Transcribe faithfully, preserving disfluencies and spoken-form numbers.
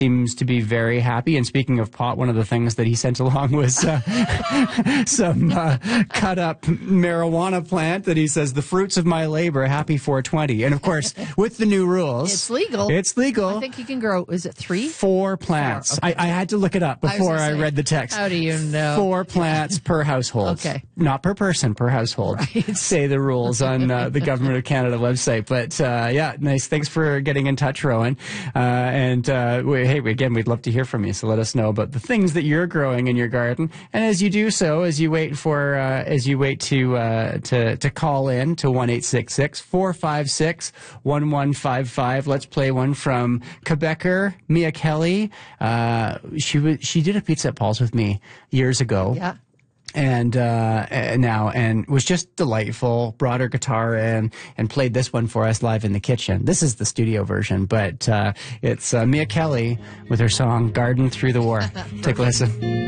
seems to be very happy. And speaking of pot, one of the things that he sent along was uh, some uh, cut up marijuana plant that he says, the fruits of my labor, happy four twenty. And of course, with the new rules, it's legal. It's legal. I think you can grow, is it three? Four plants. Four. Okay. I, I had to look it up before I, I read the text. How do you know? Four plants per household. Okay. Not per person, per household. Right. Say the rules on uh, the Government of Canada website. But uh, yeah, nice. Thanks for getting in touch, Rowan. Uh, and uh, we, hey, again, we'd love to hear from you. So let us know about the things that you're growing in your garden. And as you do so, as you wait for, uh, as you wait to uh, to to call in to one eight six six, four five six, one one five five. Let's play one from Quebecer Mia Kelly. Uh, she was she did a pizza at Paul's with me years ago. Yeah. And uh, now, and was just delightful. Brought her guitar in and played this one for us live in the kitchen. This is the studio version, but uh, it's uh, Mia Kelly with her song "Garden Through the War." Take a listen.